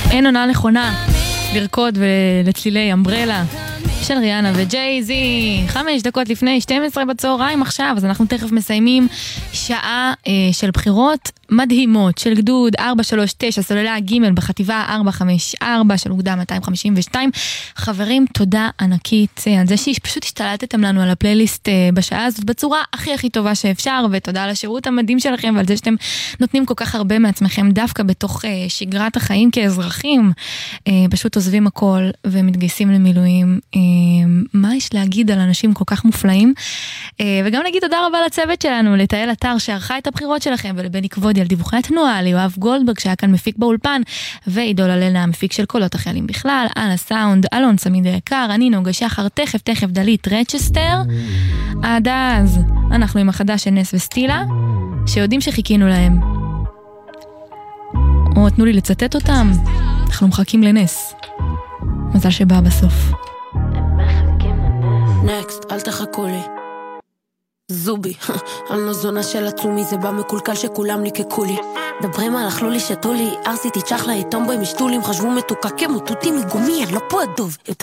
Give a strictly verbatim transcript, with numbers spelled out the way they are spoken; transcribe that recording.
אין עונה נכונה לרקוד ולצלילי אמברלה של ריאנה וג'יי-זי. חמש דקות לפני שתים עשרה בצהריים עכשיו, אז אנחנו תכף מסיימים שעה אה, של בחירות מדהימות של גדוד ארבע שלוש תשע סוללה ג' בחטיבה ארבע חמש ארבע של אוגדה מאתיים חמישים ושתיים. חברים, תודה ענקית על זה שפשוט השתלטתם לנו על הפלייליסט אה, בשעה הזאת בצורה הכי הכי טובה שאפשר, ותודה על השירות המדהים שלכם ועל זה שאתם נותנים כל כך הרבה מעצמכם דווקא בתוך אה, שגרת החיים כאזרחים. אה, פשוט עוזבים הכל ומתגייסים למילואים. אה, מה יש להגיד על אנשים כל כך מופלאים? וגם נגיד תודה רבה לצוות שלנו, לתאל אתר שערכה את הבחירות שלכם, ולבני כבודי על דיווחי התנועה, ליואב גולדברג שהיה כאן מפיק באולפן, ועידול הלנה המפיק של קולות החיילים בכלל, על הסאונד, אלון צמיד היקר, אני נוגה שחר, תכף תכף דלית רצ'סטר. עד אז אנחנו עם החדש של נס וסטילה, שיודעים שחיכינו להם, או תנו לי לצטט אותם, אנחנו מחכים לנס, מזל שבא בסוף. נקסט, אל תחכו לי זובי, אני לא זונה של עצומי, זה בא מקולקל שכולם ניקקו לי. דברים על אכלו לי, שתו לי, ארסיתי צ'חלה, איתם בהם משתולים, חשבו מתוקה כמוטוטים מגומי, אני לא פה הדוב.